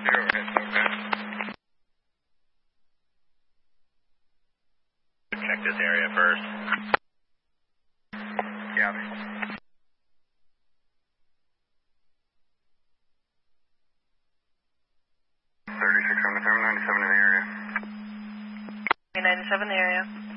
Zero hits, okay. Check this area first. Copy. 36 on the term, 97 in the area. 97 in the area.